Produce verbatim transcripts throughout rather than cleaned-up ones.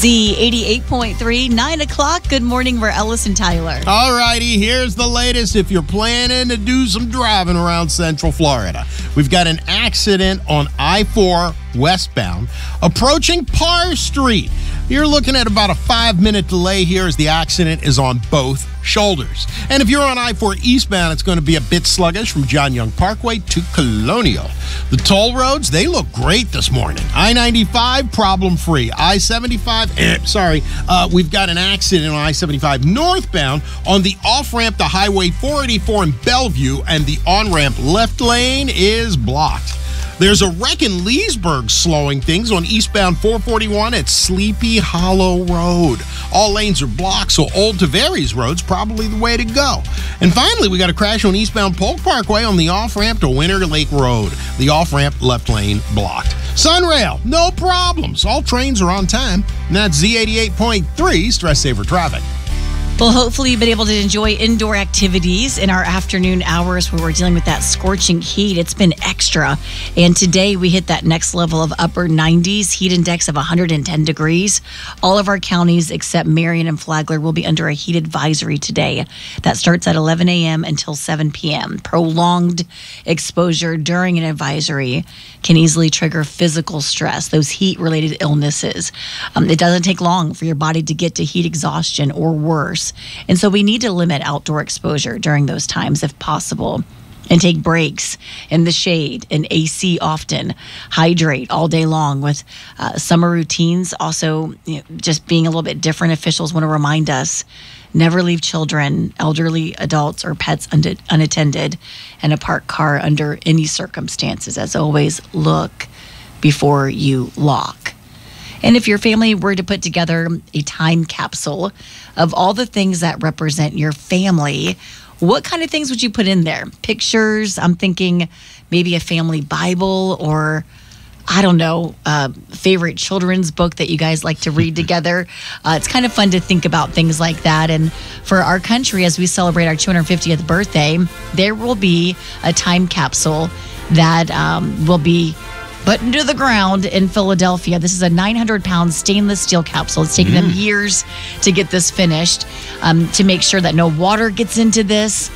Z eighty-eight point three, nine o'clock. Good morning. We're Ellis and Tyler. All righty, here's the latest. If you're planning to do some driving around Central Florida, we've got an accident on I four westbound approaching Parr Street. You're looking at about a five-minute delay here as the accident is on both shoulders. And if you're on I four eastbound, it's going to be a bit sluggish from John Young Parkway to Colonial. The toll roads, they look great this morning. I ninety-five, problem-free. I seventy-five, eh, sorry, uh, we've got an accident on I seventy-five northbound on the off-ramp to Highway four eighty-four in Bellevue, and the on-ramp left lane is blocked. There's a wreck in Leesburg slowing things on eastbound four forty-one at Sleepy Hollow Road. All lanes are blocked, so Old Tavares Road's probably the way to go. And finally, we got a crash on eastbound Polk Parkway on the off-ramp to Winter Lake Road. The off-ramp left lane blocked. Sunrail, no problems. All trains are on time. And that's Z eighty-eight point three, Stress Saver Traffic. Well, hopefully you've been able to enjoy indoor activities in our afternoon hours where we're dealing with that scorching heat. It's been extra. And today we hit that next level of upper nineties, heat index of one hundred ten degrees. All of our counties except Marion and Flagler will be under a heat advisory today. That starts at eleven a.m. until seven p.m. Prolonged exposure during an advisory can easily trigger physical stress, those heat-related illnesses. Um, it doesn't take long for your body to get to heat exhaustion or worse. And so we need to limit outdoor exposure during those times if possible, and take breaks in the shade and A C often. Hydrate all day long with uh, summer routines. Also, you know, just being a little bit different. Officials want to remind us, never leave children, elderly adults, or pets un- unattended in a parked car under any circumstances. As always, look before you lock. And if your family were to put together a time capsule of all the things that represent your family, what kind of things would you put in there? Pictures? I'm thinking maybe a family Bible, or I don't know, uh, favorite children's book that you guys like to read together. Uh, it's kind of fun to think about things like that. And for our country, as we celebrate our two hundred fiftieth birthday, there will be a time capsule that um, will be put into the ground in Philadelphia. This is a nine hundred pound stainless steel capsule. It's taken mm. them years to get this finished, um, to make sure that no water gets into this.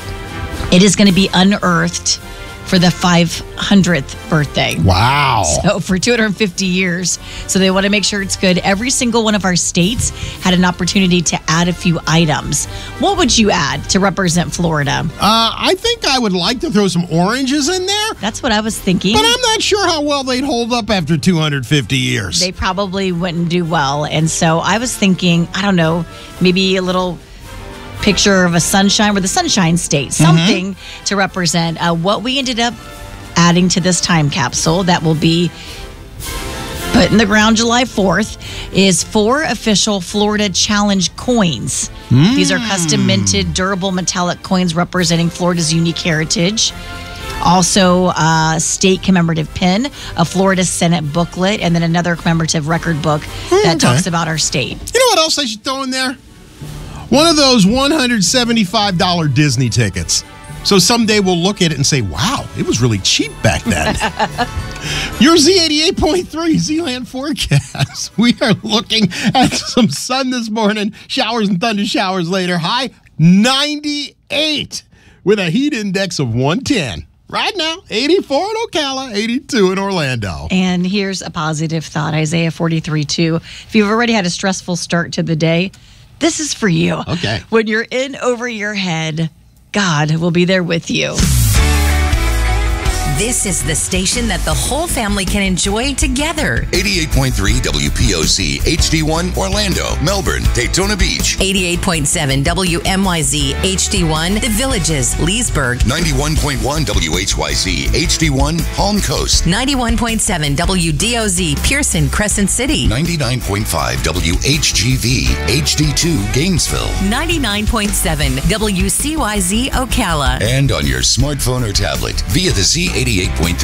It is going to be unearthed for the five hundredth birthday. Wow. So for two hundred fifty years. So they want to make sure it's good. Every single one of our states had an opportunity to add a few items. What would you add to represent Florida? Uh, I think I would like to throw some oranges in there. That's what I was thinking. But I'm not sure how well they'd hold up after two hundred fifty years. They probably wouldn't do well. And so I was thinking, I don't know, maybe a little picture of a sunshine, or the Sunshine State, something mm-hmm. to represent uh, what we ended up adding to this time capsule that will be put in the ground July fourth is four official Florida Challenge coins. Mm. These are custom minted, durable metallic coins representing Florida's unique heritage. Also, a state commemorative pin, a Florida Senate booklet, and then another commemorative record book that okay. talks about our state. You know what else I should throw in there? One of those one hundred seventy-five dollars Disney tickets. So someday we'll look at it and say, wow, it was really cheap back then. Your Z eighty-eight point three Z-Land forecast. We are looking at some sun this morning, showers and thunder showers later. High ninety-eight with a heat index of one ten. Right now, eighty-four in Ocala, eighty-two in Orlando. And here's a positive thought, Isaiah forty-three two. If you've already had a stressful start to the day, this is for you. Okay. When you're in over your head, God will be there with you. This is the station that the whole family can enjoy together. eighty-eight point three W P O C H D one Orlando, Melbourne, Daytona Beach. eighty-eight point seven W M Y Z H D one The Villages, Leesburg. ninety-one point one W H Y Z H D one Palm Coast. ninety-one point seven W D O Z Pearson, Crescent City. ninety-nine point five W H G V H D two Gainesville. ninety-nine point seven W C Y Z Ocala. And on your smartphone or tablet via the Z eighty-eight point three